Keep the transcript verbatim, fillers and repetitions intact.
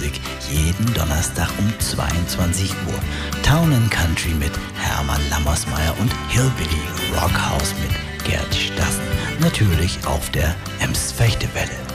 Music jeden Donnerstag um zweiundzwanzig Uhr. Town and Country mit Hermann Lammersmeyer und Hillbilly Rockhouse mit Gerd Stassen. Natürlich auf der Ems Fechtewelle.